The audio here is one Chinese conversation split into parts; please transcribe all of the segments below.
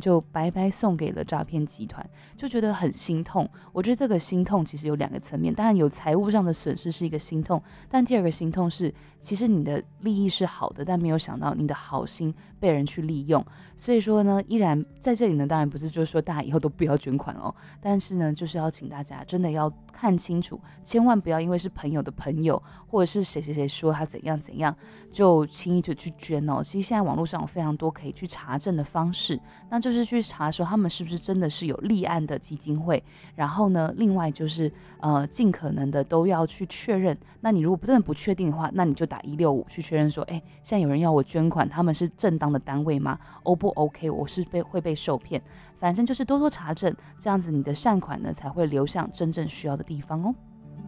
就白白送给了诈骗集团，就觉得很心痛。我觉得这个心痛其实有2个层面，当然有财务上的损失是一个心痛，但第2个心痛是，其实你的利益是好的，但没有想到你的好心被人去利用。所以说呢，依然在这里呢，当然不是就是说大家以后都不要捐款哦，但是呢，就是要请大家真的要看清楚，千万不要因为是朋友的朋友，或者是谁谁谁说他怎样怎样，就轻易的去捐哦。其实现在网络上有非常多可以去查证的方式，那就是去查说他们是不是真的是有立案的基金会，然后呢，另外就是尽可能的都要去确认。那你如果真的不确定的话，那你就打165去确认说，哎，现在有人要我捐款，他们是正当的单位吗？O 不 OK？ 我是会被受骗？反正就是多多查证，这样子你的善款呢才会流向真正需要的地方哦。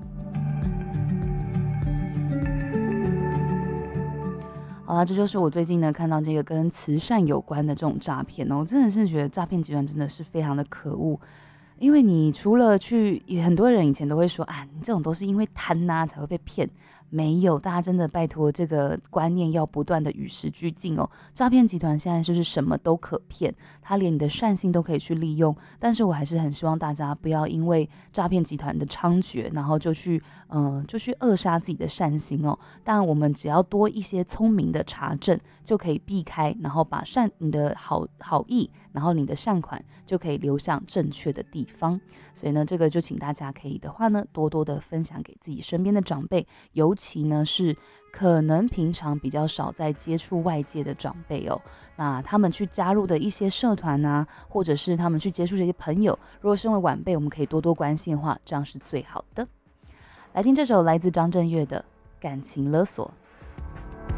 好啦，这就是我最近呢看到这个跟慈善有关的这种诈骗哦，我真的是觉得诈骗集团真的是非常的可恶。因为你除了很多人以前都会说啊，你这种都是因为贪呐才会被骗，没有，大家真的拜托这个观念要不断的与时俱进哦。诈骗集团现在就是什么都可骗，他连你的善心都可以去利用。但是我还是很希望大家不要因为诈骗集团的猖獗，然后就去扼杀自己的善心哦。但我们只要多一些聪明的查证，就可以避开，然后把你的好意，然后你的善款就可以流向正确的地方。所以呢，这个就请大家可以的话呢，多多的分享给自己身边的长辈，尤其呢是可能平常比较少在接触外界的长辈哦。那他们去加入的一些社团啊，或者是他们去接触这些朋友，如果身为晚辈，我们可以多多关心的话，这样是最好的。来听这首来自张震岳的《感情勒索》。